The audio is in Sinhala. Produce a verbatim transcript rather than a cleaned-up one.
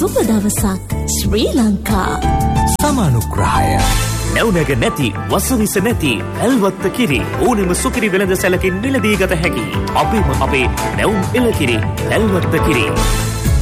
සුබ දවසක් ශ්‍රී ලංකා. සමානුග්‍රහය. නැවුනග නැති වසවිස නැති ඇල්වත්ත කිරි ඕනෙම සුකිරි වෙළඳ සැලකින් මිලදී ගත හැකි. අපේම අපේ නැවුම් එළකිරි ඇල්වත්ත කිරි.